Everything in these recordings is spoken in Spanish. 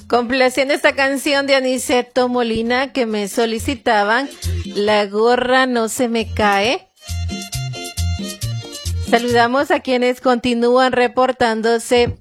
Complaciendo esta canción de Aniceto Molina que me solicitaban, La gorra no se me cae. Saludamos a quienes continúan reportándose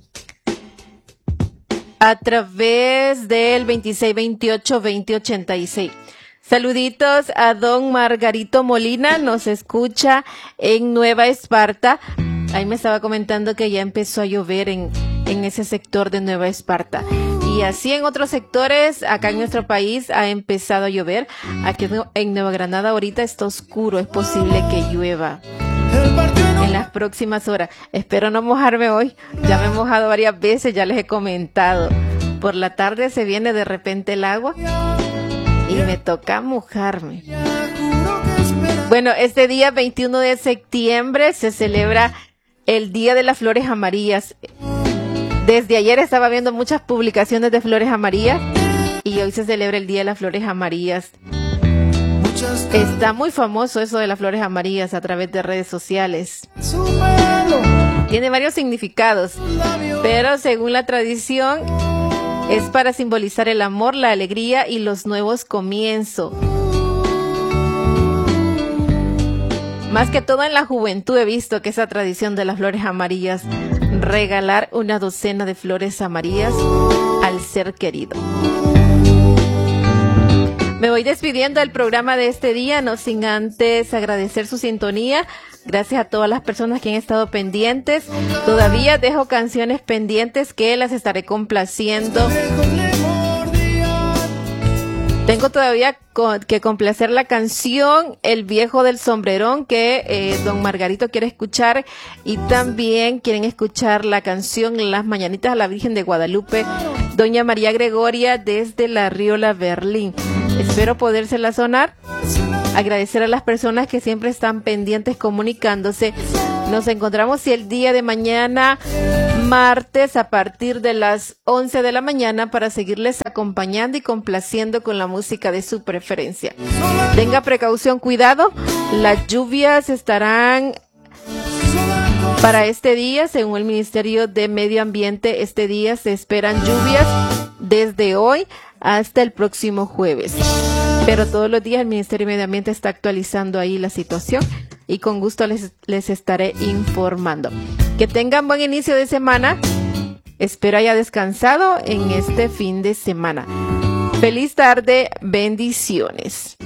a través del 2628-2086. Saluditos a don Margarito Molina, nos escucha en Nueva Esparta. Ahí me estaba comentando que ya empezó a llover en ese sector de Nueva Esparta. Y así en otros sectores, acá en nuestro país ha empezado a llover. Aquí en Nueva Granada ahorita está oscuro, es posible que llueva en las próximas horas. Espero no mojarme hoy, ya me he mojado varias veces, ya les he comentado. Por la tarde se viene de repente el agua y me toca mojarme. Bueno, este día 21 de septiembre se celebra el Día de las Flores Amarillas. Desde ayer estaba viendo muchas publicaciones de flores amarillas y hoy se celebra el Día de las Flores Amarillas. Está muy famoso eso de las flores amarillas a través de redes sociales. Tiene varios significados, pero según la tradición es para simbolizar el amor, la alegría y los nuevos comienzos. Más que todo en la juventud he visto que esa tradición de las flores amarillas, regalar una docena de flores amarillas al ser querido. Me voy despidiendo del programa de este día, no sin antes agradecer su sintonía. Gracias a todas las personas que han estado pendientes. Todavía dejo canciones pendientes que las estaré complaciendo. Tengo todavía que complacer la canción El Viejo del Sombrerón que don Margarito quiere escuchar, y también quieren escuchar la canción Las Mañanitas a la Virgen de Guadalupe, doña María Gregoria desde La Riola, Berlín. Espero podérsela sonar. Agradecer a las personas que siempre están pendientes comunicándose. Nos encontramos el día de mañana, martes, a partir de las 11 de la mañana para seguirles acompañando y complaciendo con la música de su preferencia. Tenga precaución, cuidado. Las lluvias estarán para este día, según el Ministerio de Medio Ambiente. Este día se esperan lluvias desde hoy hasta el próximo jueves. Pero todos los días el Ministerio de Medio Ambiente está actualizando ahí la situación y con gusto les estaré informando. Que tengan buen inicio de semana. Espero haya descansado en este fin de semana. Feliz tarde, bendiciones.